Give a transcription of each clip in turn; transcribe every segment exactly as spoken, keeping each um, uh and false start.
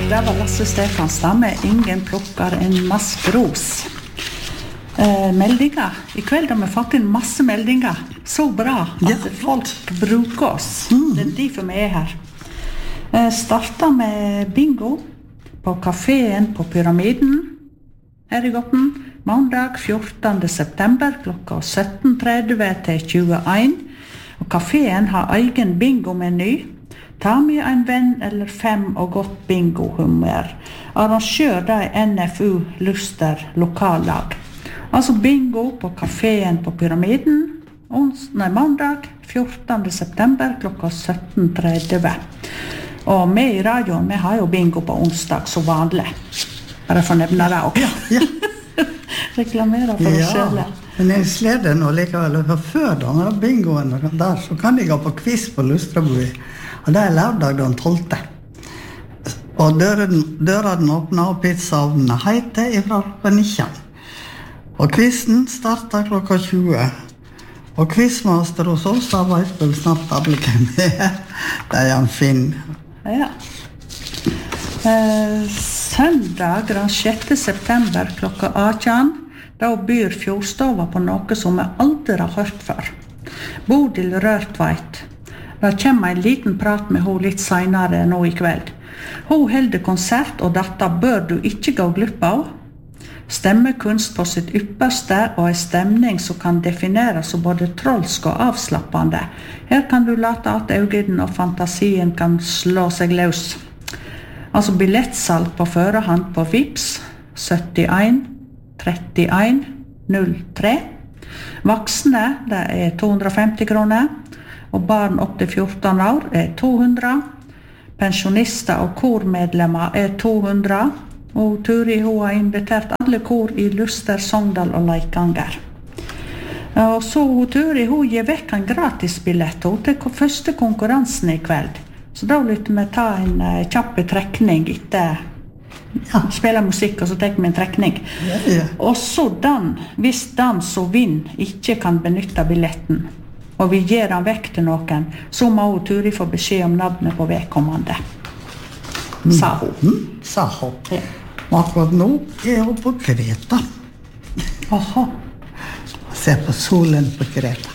det var Lasse Stefanstad med Ingen plukker en maskros. Eh, meldinger. I kveld har vi fått inn masse meldinger. Så bra at ja. Folk bruker oss. Mm. Det er derfor vi er her. Eh, starter med bingo på kaféen på Pyramiden her i Gotten. Mandag fjortende september klokka sytten tretti til tjueen. Og kaféen har egen bingo-meny. Ta med en venn eller fem og godt bingo-hummer. Arrangør da i N F U Luster lokallag. Altså bingo på kaféen på Pyramiden. Ons, nei, mandag fjortende september klokka sytten tretti. Og vi i radioen, vi har jo bingo på onsdag så vanlig. Bare for å nevne det også. Ja, ja. Reklamere for oss selv. Men jeg sleder nå likevel, for før denne bingoen der, så kan de gå på quiz på Lustrabui. Og det er lørdag den tolvte. Og døren, døren åpner, og pizzaovnen heter ifra klokka nitten. Og quizen starter klokka tjue. Og quizmaster hos oss, da vet vel snart alle hvem det er. Det er en Finn. Ja. Eh, søndag den sjette september klokka atten, da byr Fjordstova på noe som jeg aldri har hørt før. Bodil Rørtveit. Det kommer en liten prat med henne litt senere nå i kveld. Hun holder konsert, og dette bør du ikke gå glipp av. Stemmekunst på sitt ypperste, og en stemning som kan defineres som både trolsk og avslappende. Her kan du late at øynene og fantasien kan slå seg løs. Altså billettsalg på førehånd på Vips syttien trettien null tre. Voksne, det er to hundre og femti kroner. Og barn opp til fjorten år er to hundre. Pensjonister og kormedlemmer er to hundre. Og Turi hun har invitert alle kor i Luster, Sogndal og Leikanger. Og så Turi hun gir vekk en gratisbillett til første konkurransen i kveld. Så da vil vi ta en uh, kjapp trekning etter ja, spille musikk, og så tar vi en trekning. Ja, ja. Og så den, hvis den som vinner ikke kan benytte billetten, og vi gir den vekk til noen, så må hun Turi få beskjed om navnet på vedkommende. Mm. Sa hun. Mm, sa hun. Ja. Akkurat nå er hun på Kreta. Aha. Se på solen på Kreta.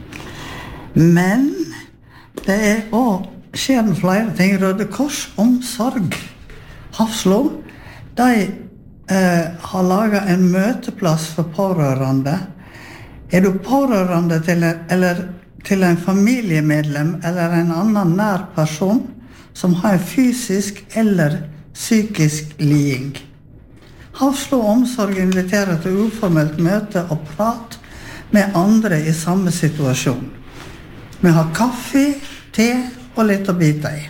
Men det er også, skjer flere ting. Røde Kors omsorg. Hafslo, de eh, har laget en møteplass for pårørende. Er du pårørende til en, eller til en familiemedlem eller en annen nær person som har fysisk eller psykisk liding? Hafslo omsorg inviterer til uformelt møte og prat med andre i samme situasjon. Vi har kaffe, te og litt å bite i.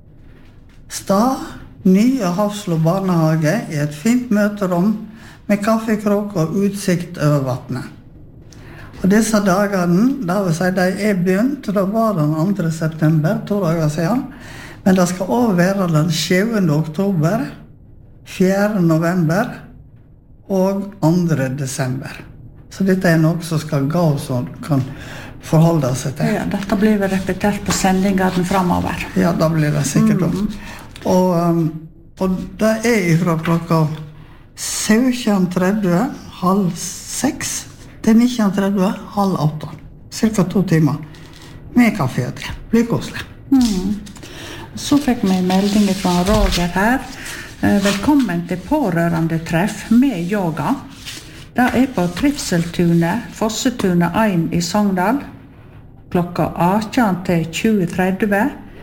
Stad, nye Hafslo barnehage i et fint møterom med kaffekråk og utsikt over vattnet. Og disse dagene, da vil si de er begynt, da var den andre september, to dager siden, men det skal også være den sjuende oktober, fjerde november og andre desember. Så dette er noe som skal gå som kan forholde seg til. Ja, dette blir vel repetert på sendingene fremover. Ja, da blir det sikkert også. Mm. Og, um, og det er fra klokka sytten tretti, halv seks, til nitten tretti, halv åtte. Cirka to timer. Med kaffe og te. Blir koselig. Mm. Så fikk vi melding fra Roger her. Velkommen til pårørende treff med yoga. Det er på Trivseltunet, Fossetunet én i Sogndal. Klokka atten til tjue tretti.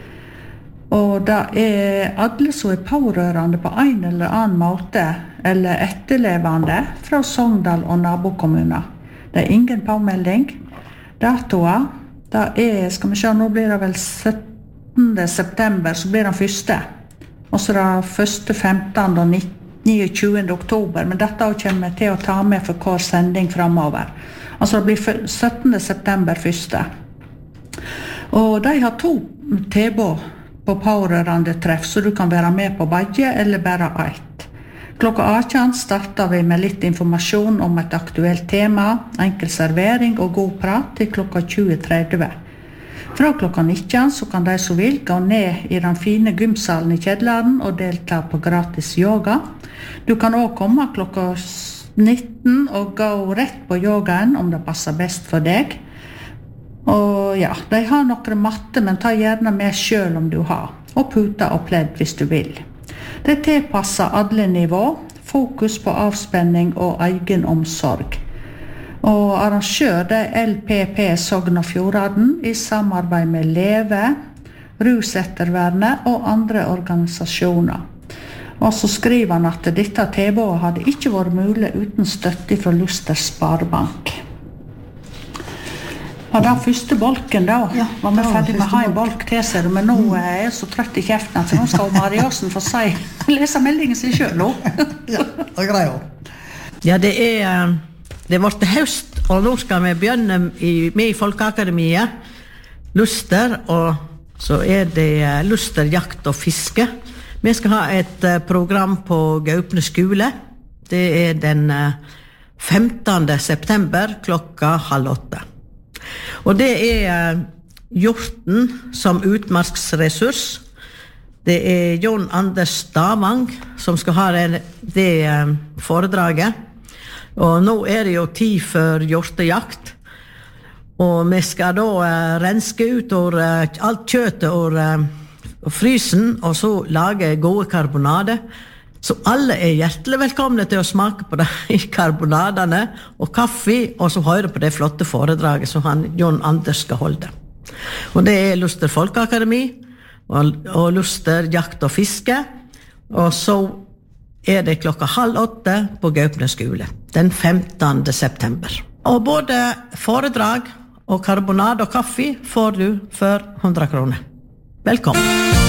Og det er alle som er pårørende på en eller annen måte, eller etterlevende fra Sogndal og nabokommuner. Det er ingen påmelding. Datoer, det er, skal vi se, nå blir det vel syttende september, så blir det første. Og så er det første, femtende og niogtjuende oktober, men dette kommer vi til å ta med for hver sending fremover. Altså det blir syttende september første. Og de har to tilbud på pårørende treff, så du kan være med på begge eller bare ett. Klokka atten starter vi med litt informasjon om et aktuelt tema, enkel servering og god prat til klokka tjue tretti. Fra klokka nitten så kan de som vil gå ned i den fine gymsalen i kjedleren og delta på gratis yoga. Du kan også komme klokka nitten og gå rett på yogaen om det passer best for deg. Og ja, de har noen matte, men ta gjerne med selv om du har, og puta og pledd hvis du vil. Det tilpasser alle nivå, fokus på avspenning og egen omsorg. Og arrangør det L P P Sogn og Fjordane i samarbeid med Leve, Rusettervernet og andre organisasjoner. Og så skriver han at dette tilbudet hadde ikke vært mulig uten støtte fra Luster Sparebank. Ja, den første bolken da, Ja, var vi det var ferdig med å første ha en bolk til seg, men nå er jeg så trøtt i kjeften at nå skal Mariasen få si, lese meldingen sin selv nå. Ja, det er greia. Ja, det er det er vårt høst, og nå skal vi begynne i, med i Folkeakademiet, Luster, og så er det Luster, jakt og fiske. Vi skal ha et program på Gaupne skole. Det er den femtende september klokka halv åtte. Og det er hjorten som utmarksressurs. Det er John Anders Stavang som skal ha det, det foredraget. Og nå er det jo tid for hjortejakt. Og vi skal da uh, renske ut or, uh, alt kjøttet og uh, frysen, og så lage gode karbonade. Så alle er hjertelig velkomne til å smake på de karbonadene og kaffe, og så høre på det flotte foredraget som han, John Anders skal holde. Og det er Luster Folkeakademi, og, og Luster jakt og fiske, og så er det klokka halv åtte på Gaupne skole, den femtende september. Og både foredrag og karbonade og kaffe får du for hundre kroner. Velkommen!